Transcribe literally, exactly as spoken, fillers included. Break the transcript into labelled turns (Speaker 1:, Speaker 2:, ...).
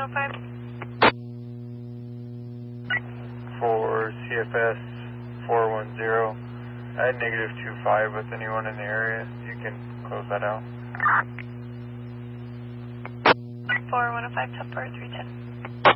Speaker 1: oh five.
Speaker 2: For C F S four one zero, I had negative two five with anyone in the area. You can close that out.
Speaker 1: four one oh five, top bar three ten.